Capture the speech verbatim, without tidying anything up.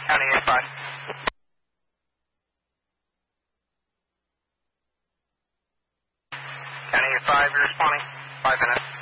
County eight five. County eight five, you're responding. Five minutes.